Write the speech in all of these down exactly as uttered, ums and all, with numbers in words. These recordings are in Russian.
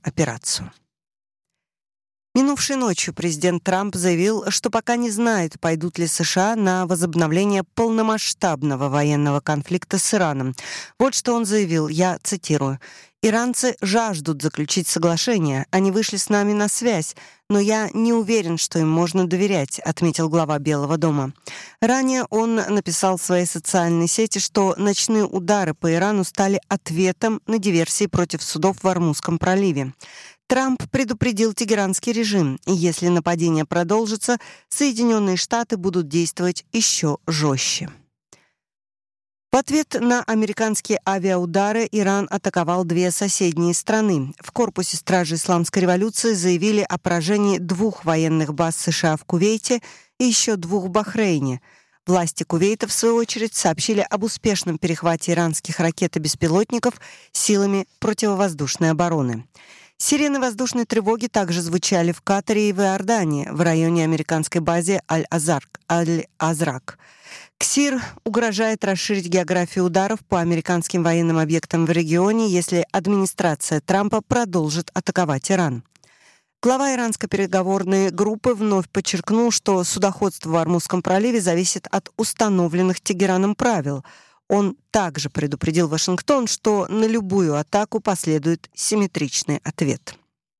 операцию. Минувшей ночью президент Трамп заявил, что пока не знает, пойдут ли США на возобновление полномасштабного военного конфликта с Ираном. Вот что он заявил, я цитирую: «Иранцы жаждут заключить соглашение, они вышли с нами на связь, но я не уверен, что им можно доверять», отметил глава Белого дома. Ранее он написал в своей социальной сети, что ночные удары по Ирану стали ответом на диверсии против судов в Ормузском проливе. Трамп предупредил тегеранский режим, и если нападение продолжится, Соединенные Штаты будут действовать еще жестче. В ответ на американские авиаудары Иран атаковал две соседние страны. В корпусе стражи исламской революции заявили о поражении двух военных баз США в Кувейте и еще двух в Бахрейне. Власти Кувейта, в свою очередь, сообщили об успешном перехвате иранских ракет и беспилотников силами противовоздушной обороны. Сирены воздушной тревоги также звучали в Катаре и в Иордании, в районе американской базы Аль-Азрак. Аль-Азрак. КСИР угрожает расширить географию ударов по американским военным объектам в регионе, если администрация Трампа продолжит атаковать Иран. Глава иранской переговорной группы вновь подчеркнул, что судоходство в Ормузском проливе зависит от установленных Тегераном правил. Он также предупредил Вашингтон, что на любую атаку последует симметричный ответ.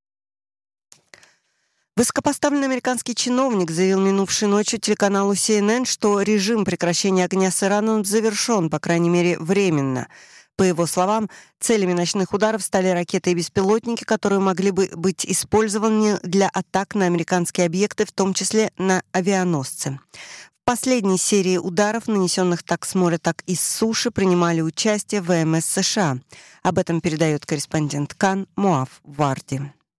Высокопоставленный американский чиновник заявил минувшей ночью телеканалу си эн эн, что режим прекращения огня с Ираном завершен, по крайней мере, временно. По его словам, целями ночных ударов стали ракеты и беспилотники, которые могли бы быть использованы для атак на американские объекты, в том числе на авианосцы. В последней серии ударов, нанесенных так с моря, так и с суши, принимали участие ВМС США. Об этом передает корреспондент КАН Моав Варди.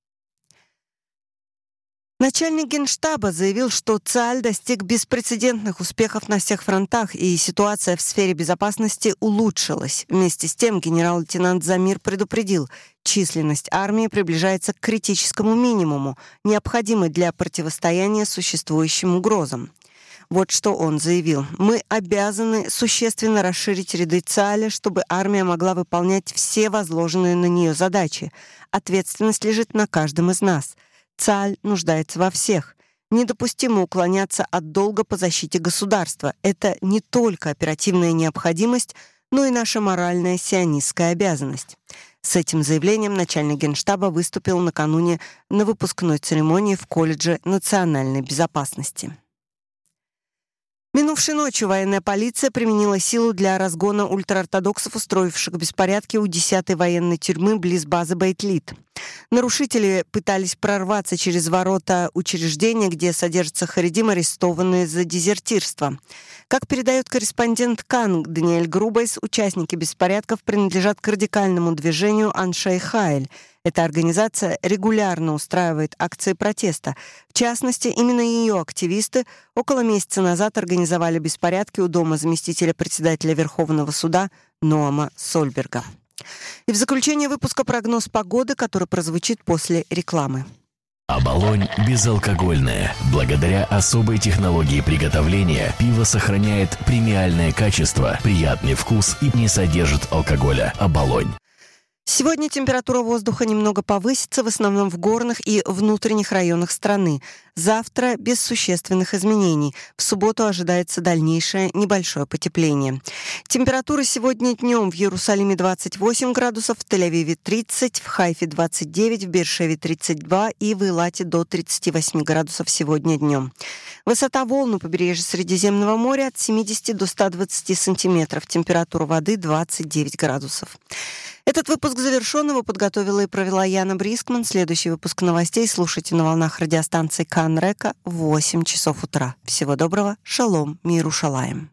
Начальник Генштаба заявил, что ЦАЛЬ достиг беспрецедентных успехов на всех фронтах, и ситуация в сфере безопасности улучшилась. Вместе с тем генерал-лейтенант Замир предупредил, численность армии приближается к критическому минимуму, необходимой для противостояния существующим угрозам. Вот что он заявил. «Мы обязаны существенно расширить ряды ЦАЛя, чтобы армия могла выполнять все возложенные на нее задачи. Ответственность лежит на каждом из нас. ЦАЛь нуждается во всех. Недопустимо уклоняться от долга по защите государства. Это не только оперативная необходимость, но и наша моральная сионистская обязанность». С этим заявлением начальник Генштаба выступил накануне на выпускной церемонии в колледже национальной безопасности. Минувшей ночью военная полиция применила силу для разгона ультраортодоксов, устроивших беспорядки у десятой военной тюрьмы близ базы Бейт-Лид. Нарушители пытались прорваться через ворота учреждения, где содержатся харидим, арестованные за дезертирство. Как передает корреспондент КАН Даниэль Грубайс, участники беспорядков принадлежат к радикальному движению Аншей Хайль. Эта организация регулярно устраивает акции протеста. В частности, именно ее активисты около месяца назад организовали беспорядки у дома заместителя председателя Верховного суда Ноама Сольберга. И в заключение выпуска прогноз погоды, который прозвучит после рекламы. Оболонь безалкогольное. Благодаря особой технологии приготовления пиво сохраняет премиальное качество, приятный вкус и не содержит алкоголя. Оболонь. Сегодня температура воздуха немного повысится, в основном в горных и внутренних районах страны. Завтра без существенных изменений. В субботу ожидается дальнейшее небольшое потепление. Температура сегодня днем в Иерусалиме двадцать восемь градусов, в Тель-Авиве тридцать, в Хайфе двадцать девять, в Беэр-Шеве тридцать два и в Эйлате до тридцати восьми градусов сегодня днем. Высота волн у побережья Средиземного моря от семидесяти до ста двадцати сантиметров. Температура воды двадцать девять градусов. Этот выпуск завершен, его подготовила и провела Яна Брискман. Следующий выпуск новостей слушайте на волнах радиостанции КАН Река в восемь часов утра. Всего доброго, шалом, миру шалаем.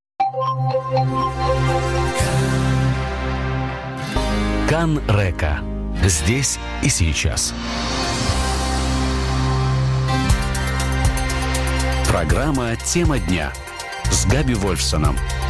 КАН Река. Здесь и сейчас. Программа «Тема дня» с Габи Вольфсоном.